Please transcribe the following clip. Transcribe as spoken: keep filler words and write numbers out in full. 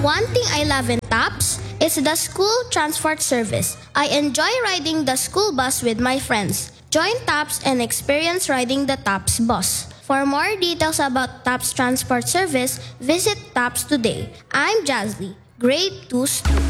One thing I love in TAPS is the school transport service. I enjoy riding the school bus with my friends. Join TAPS and experience riding the TAPS bus. For more details about TAPS transport service, visit TAPS today. I'm Jazly, grade two student.